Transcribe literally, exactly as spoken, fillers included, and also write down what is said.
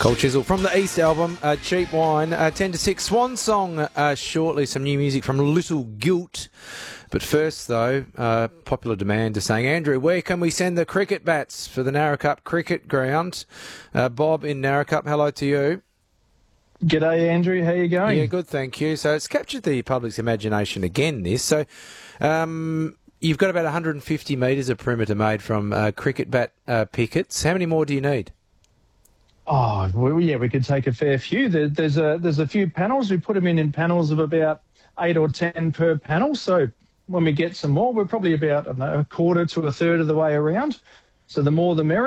Cold Chisel from the East album, uh, Cheap Wine, uh, ten to six. Swan Song uh, shortly, some new music from Little Guilt. But first, though, uh, popular demand is saying, Andrew, where can we send the cricket bats for the Narrackup Cricket Ground? Uh, Bob in Narrackup, hello to you. G'day, Andrew. How you going? Yeah, good, thank you. So it's captured the public's imagination again, this. So um, you've got about one hundred fifty metres of perimeter made from uh, cricket bat uh, pickets. How many more do you need? Oh, well, yeah, we could take a fair few. There, there's a there's a few panels. We put them in in panels of about eight or ten per panel. So when we get some more, we're probably about I don't know, a quarter to a third of the way around. So the more the merrier.